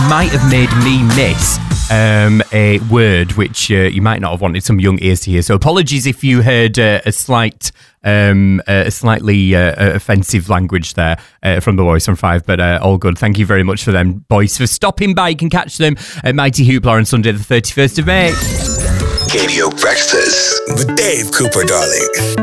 might have made me miss a word which you might not have wanted some young ears to hear. So apologies if you heard a slightly offensive language there from the boys from Five, but all good. Thank you very much for them boys for stopping by. You can catch them at Mighty Hoopla on Sunday the 31st of May. Radio Breakfast with Dave Cooper, darling.